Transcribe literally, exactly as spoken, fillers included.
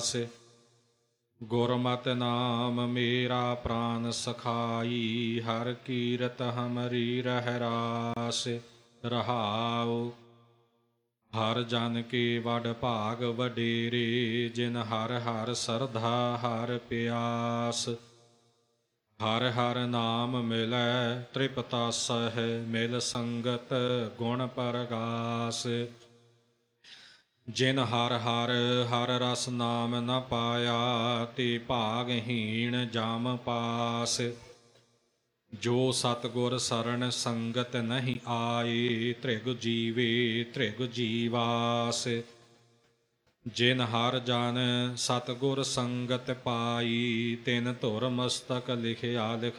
ਆਸ। ਗੁਰਮਤਿ ਨਾਮ ਮੇਰਾ ਪ੍ਰਾਨ ਸਖਾਈ, ਹਰ ਕੀਰਤ ਹਮਰੀ ਰਹਿ ਰਾਸ। ਰਹਾਉ ਹਰ ਜਨ ਕੇ ਵਡ ਭਾਗ ਵਡੇਰੇ, ਜਿਨ ਹਰ ਹਰ ਸਰਧਾ ਹਰ ਪਿਆਸ। ਹਰ ਹਰ ਨਾਮ ਮਿਲੈ ਤ੍ਰਿਪਤਾਸਹਿ, ਮਿਲ ਸੰਗਤ ਗੁਣ ਪਰਗਾਸ। ਜਿਨ ਹਰ ਹਰ ਹਰ ਰਸ ਨਾਮ ਨ ਪਾਇਆ, ਤੇ ਭਾਗਹੀਣ ਜਮ ਪਾਸ। ਜੋ ਸਤਿਗੁਰ ਸਰਣ ਸੰਗਤ ਨਹੀਂ ਆਏ, ਤ੍ਰਿਗ ਜੀਵੇ ਤ੍ਰਿਗ ਜੀਵਾਸ। ਜਿਨ ਹਰ ਜਨ ਸਤਿਗੁਰ ਸੰਗਤ ਪਾਈ, ਤਿਨ ਧੁਰ ਮਸਤਕ ਲਿਖਿਆ ਲਿਖਾਸ।